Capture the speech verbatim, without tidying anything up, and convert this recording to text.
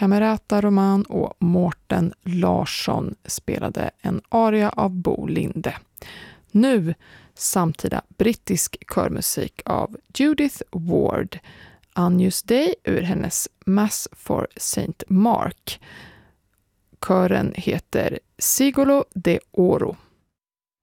Camerata Roman och Mårten Larsson spelade en aria av Bo Linde. Nu samtida brittisk körmusik av Judith Ward, Agnus Dei ur hennes Mass for Saint Mark. Kören heter Sigolo de Oro.